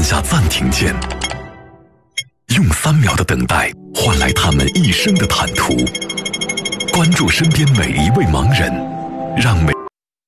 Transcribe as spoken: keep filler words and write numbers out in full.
下暂停键，用三秒的等待换来他们一生的坦途。关注身边每一位盲人，让每